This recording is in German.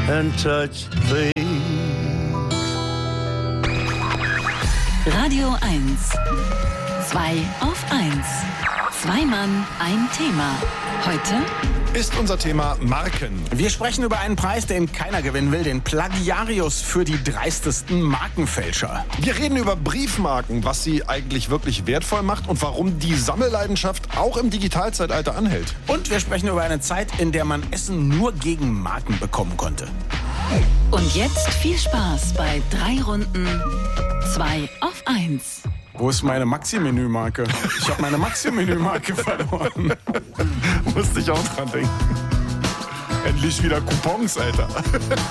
and touch things. Radio 1. 2 auf 1. Zwei Mann, ein Thema. Heute ist unser Thema Marken. Wir sprechen über einen Preis, den keiner gewinnen will, den Plagiarius für die dreistesten Markenfälscher. Wir reden über Briefmarken, was sie eigentlich wirklich wertvoll macht und warum die Sammelleidenschaft auch im Digitalzeitalter anhält. Und wir sprechen über eine Zeit, in der man Essen nur gegen Marken bekommen konnte. und jetzt viel Spaß bei 3 Runden 2 auf 1. Wo ist meine Maxi-Menü-Marke? Ich habe meine Maxi-Menü-Marke verloren. Musste ich auch dran denken. Endlich wieder Coupons, Alter.